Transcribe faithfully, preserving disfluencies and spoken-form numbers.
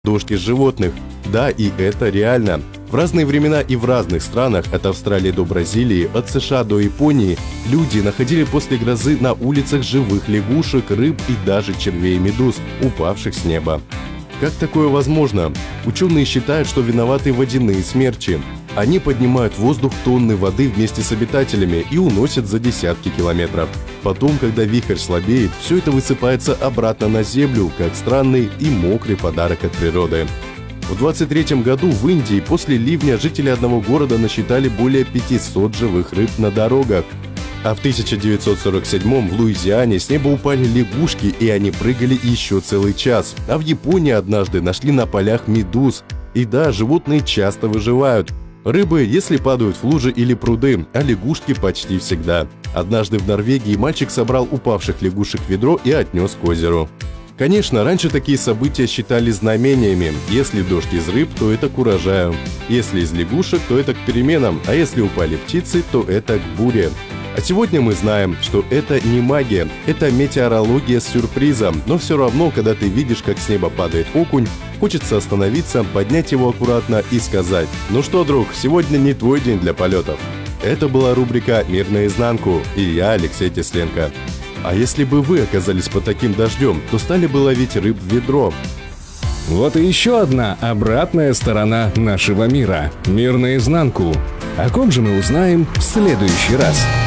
Дождь из животных. Да, и это реально. В разные времена и в разных странах, от Австралии до Бразилии, от США до Японии, люди находили после грозы на улицах живых лягушек, рыб и даже червей и медуз, упавших с неба. Как такое возможно? Ученые считают, что виноваты водяные смерчи. Они поднимают в воздух тонны воды вместе с обитателями и уносят за десятки километров. Потом, когда вихрь слабеет, все это высыпается обратно на землю, как странный и мокрый подарок от природы. В двадцать третьем году в Индии после ливня жители одного города насчитали более пятисот живых рыб на дорогах. А в тысяча девятьсот сорок седьмом в Луизиане с неба упали лягушки, и они прыгали еще целый час. А в Японии однажды нашли на полях медуз. И да, животные часто выживают. Рыбы, если падают в лужи или пруды, а лягушки почти всегда. Однажды в Норвегии мальчик собрал упавших лягушек в ведро и отнес к озеру. Конечно, раньше такие события считали знамениями. Если дождь из рыб, то это к урожаю. Если из лягушек, то это к переменам. А если упали птицы, то это к буре. А сегодня мы знаем, что это не магия, это метеорология с сюрпризом. Но все равно, когда ты видишь, как с неба падает окунь, хочется остановиться, поднять его аккуратно и сказать: «Ну что, друг, сегодня не твой день для полетов». Это была рубрика «Мир наизнанку» и я, Алексей Тесленко. А если бы вы оказались под таким дождем, то стали бы ловить рыб в ведро. Вот и еще одна обратная сторона нашего мира. Мир наизнанку. О ком же мы узнаем в следующий раз.